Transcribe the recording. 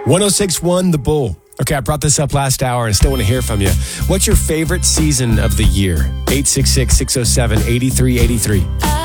1061 The Bull. Okay, I brought this up last hour and still want to hear from you. What's your favorite season of the year? 866-607-8383.